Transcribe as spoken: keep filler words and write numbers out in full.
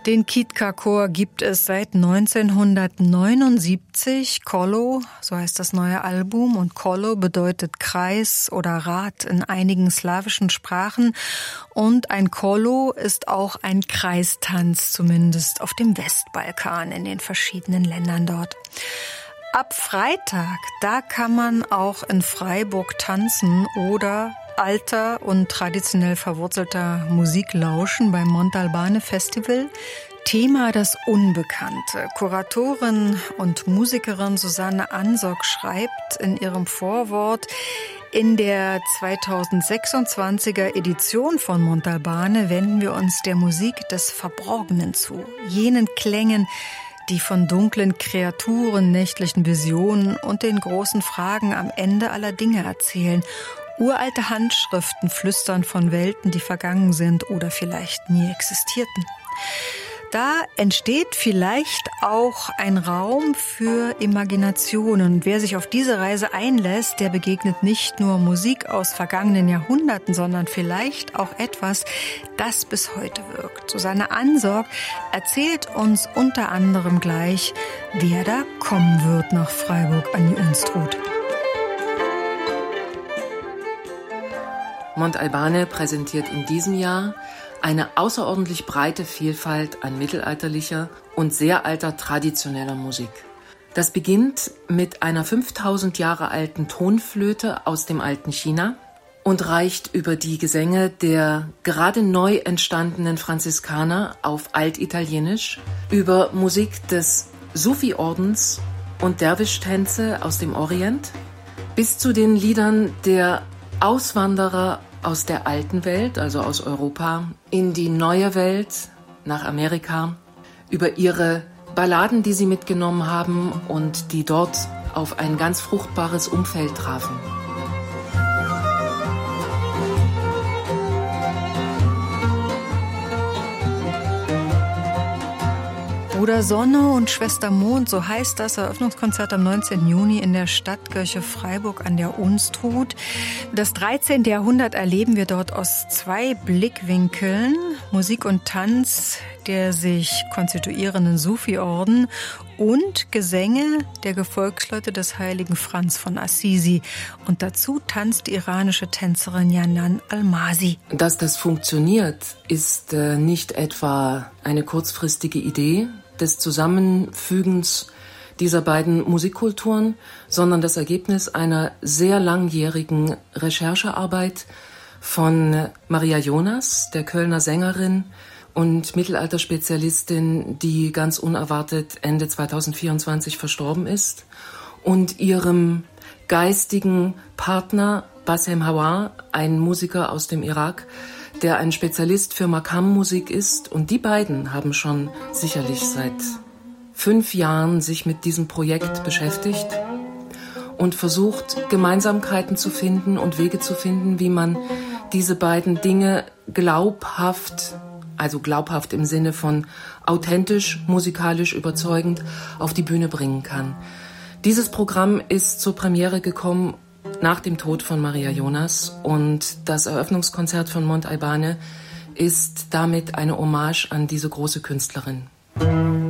Den Kitka-Chor gibt es seit neunzehnhundertneunundsiebzig. Kolo, so heißt das neue Album, und Kolo bedeutet Kreis oder Rad in einigen slawischen Sprachen. Und ein Kolo ist auch ein Kreistanz, zumindest auf dem Westbalkan, in den verschiedenen Ländern dort. Ab Freitag, da kann man auch in Freiburg tanzen oder alter und traditionell verwurzelter Musik lauschen beim Montalbane Festival. Thema das Unbekannte. Kuratorin und Musikerin Susanne Ansock schreibt in ihrem Vorwort: In der zweitausendsechsundzwanziger Edition von Montalbane wenden wir uns der Musik des Verborgenen zu, jenen Klängen, die von dunklen Kreaturen, nächtlichen Visionen und den großen Fragen am Ende aller Dinge erzählen. Uralte Handschriften flüstern von Welten, die vergangen sind oder vielleicht nie existierten. Da entsteht vielleicht auch ein Raum für Imaginationen. Wer sich auf diese Reise einlässt, der begegnet nicht nur Musik aus vergangenen Jahrhunderten, sondern vielleicht auch etwas, das bis heute wirkt. Susanne Ansock erzählt uns unter anderem gleich, wer da kommen wird nach Freiburg an die Unstrut. Montalbane präsentiert in diesem Jahr eine außerordentlich breite Vielfalt an mittelalterlicher und sehr alter traditioneller Musik. Das beginnt mit einer fünftausend Jahre alten Tonflöte aus dem alten China und reicht über die Gesänge der gerade neu entstandenen Franziskaner auf Altitalienisch, über Musik des Sufi-Ordens und Derwisch-Tänze aus dem Orient, bis zu den Liedern der Auswanderer aus der alten Welt, also aus Europa, in die neue Welt, nach Amerika, über ihre Balladen, die sie mitgenommen haben und die dort auf ein ganz fruchtbares Umfeld trafen. Bruder Sonne und Schwester Mond, so heißt das Eröffnungskonzert am neunzehnten Juni in der Stadtkirche Freiburg an der Unstrut. Das dreizehnte Jahrhundert erleben wir dort aus zwei Blickwinkeln: Musik und Tanz der sich konstituierenden Sufi-Orden und Gesänge der Gefolgsleute des heiligen Franz von Assisi. Und dazu tanzt die iranische Tänzerin Janan Almasi. Dass das funktioniert, ist äh, nicht etwa eine kurzfristige Idee des Zusammenfügens dieser beiden Musikkulturen, sondern das Ergebnis einer sehr langjährigen Recherchearbeit von Maria Jonas, der Kölner Sängerin und Mittelalterspezialistin, die ganz unerwartet Ende zweitausendvierundzwanzig verstorben ist, und ihrem geistigen Partner Bassem Hawar, ein Musiker aus dem Irak, der ein Spezialist für Maqam-Musik ist. Und die beiden haben schon sicherlich seit fünf Jahren sich mit diesem Projekt beschäftigt und versucht, Gemeinsamkeiten zu finden und Wege zu finden, wie man diese beiden Dinge glaubhaft, also glaubhaft im Sinne von authentisch, musikalisch überzeugend, auf die Bühne bringen kann. Dieses Programm ist zur Premiere gekommen nach dem Tod von Maria Jonas, und das Eröffnungskonzert von Montalbane ist damit eine Hommage an diese große Künstlerin.